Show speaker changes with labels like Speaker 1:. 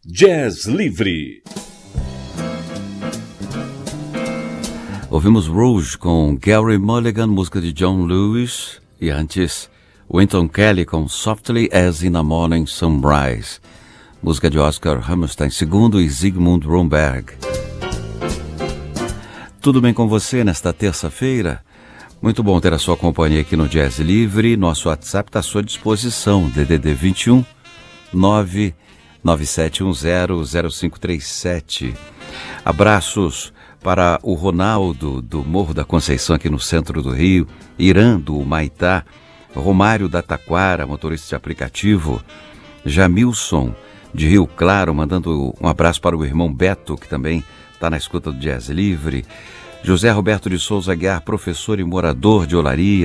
Speaker 1: Jazz Livre.
Speaker 2: Ouvimos Rouge com Gary Mulligan, música de John Lewis, e antes Wynton Kelly com Softly as in a Morning Sunrise, música de Oscar Hammerstein II e Zygmunt Romberg. Tudo bem com você nesta terça-feira? Muito bom ter a sua companhia aqui no Jazz Livre. Nosso WhatsApp está à sua disposição, DDD 21 997100537. Abraços para o Ronaldo do Morro da Conceição, aqui no centro do Rio, Irã do Humaitá, Romário da Taquara, motorista de aplicativo, Jamilson de Rio Claro, mandando um abraço para o irmão Beto, que também está na escuta do Jazz Livre, José Roberto de Souza Aguiar, professor e morador de Olaria,